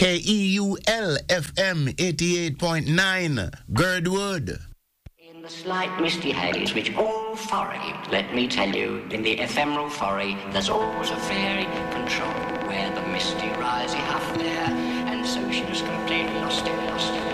KEUL FM 88.9, Girdwood. In the slight misty haze which all foray, let me tell you, in the ephemeral foray, there's always a fairy control where the misty risey half there, and so she was completely lost it, lost it.